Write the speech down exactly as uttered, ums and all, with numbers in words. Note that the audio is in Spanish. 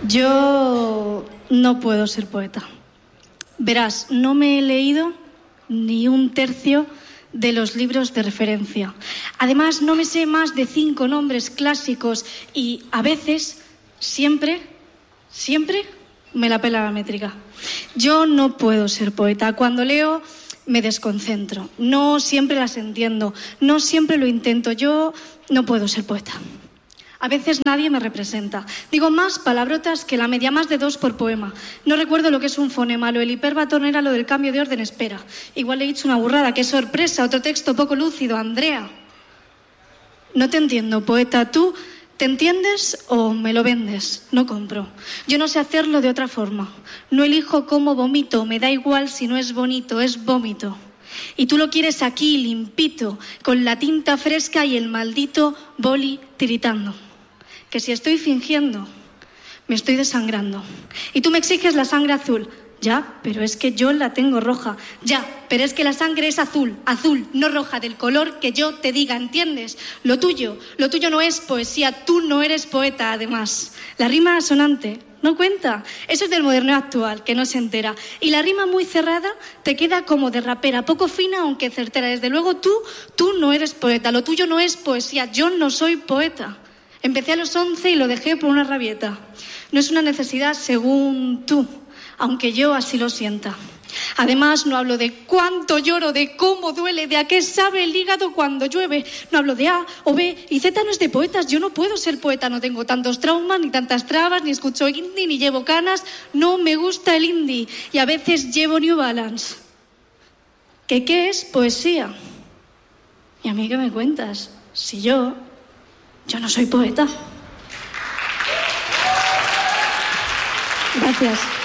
Yo no puedo ser poeta. Verás, no me he leído ni un tercio de los libros de referencia. Además, no me sé más de cinco nombres clásicos y a veces, siempre, siempre me la pela la métrica. Yo no puedo ser poeta. Cuando leo me desconcentro. No siempre las entiendo. No siempre lo intento. Yo no puedo ser poeta. A veces nadie me representa. Digo más palabrotas que la media, más de dos por poema. No recuerdo lo que es un fonema. Lo del hiperbatón era lo del cambio de orden, espera. Igual he dicho una burrada. ¡Qué sorpresa! Otro texto poco lúcido. Andrea. No te entiendo, poeta. ¿Tú te entiendes o me lo vendes? No compro. Yo no sé hacerlo de otra forma. No elijo cómo vomito. Me da igual si no es bonito, es vómito. Y tú lo quieres aquí, limpito, con la tinta fresca y el maldito boli tiritando. Que si estoy fingiendo, me estoy desangrando. Y tú me exiges la sangre azul. Ya, pero es que yo la tengo roja. Ya, pero es que la sangre es azul, azul, no roja, del color que yo te diga, ¿entiendes? Lo tuyo, lo tuyo no es poesía, tú no eres poeta, además. La rima asonante no cuenta. Eso es del moderno actual, que no se entera. Y la rima muy cerrada te queda como de rapera, poco fina, aunque certera. Desde luego tú, tú no eres poeta, lo tuyo no es poesía, yo no soy poeta. Empecé a los once y lo dejé por una rabieta. No es una necesidad según tú, aunque yo así lo sienta. Además, no hablo de cuánto lloro, de cómo duele, de a qué sabe el hígado cuando llueve. No hablo de A o B y Z no es de poetas. Yo no puedo ser poeta, no tengo tantos traumas, ni tantas trabas, ni escucho indie, ni llevo canas. No me gusta el indie y a veces llevo New Balance. ¿Qué qué es poesía? ¿Y a mí qué me cuentas? Si yo, yo no soy poeta. Gracias.